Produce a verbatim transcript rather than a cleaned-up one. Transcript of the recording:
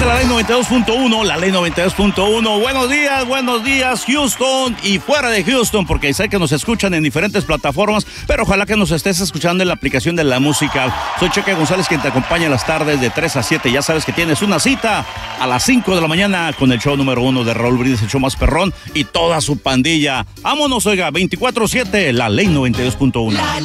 la Ley noventa y dos punto uno, la Ley noventa y dos punto uno. Buenos días, buenos días, Houston y fuera de Houston, porque sé que nos escuchan en diferentes plataformas, pero ojalá que nos estés escuchando en la aplicación de La Música. Soy Cheque González, quien te acompaña en las tardes de tres a siete. Ya sabes que tienes una cita a las cinco de la mañana con el show número uno de Raúl Brindis, el show más perrón y toda su pandilla. Vámonos, oiga, veinticuatro siete, la Ley noventa y dos punto uno.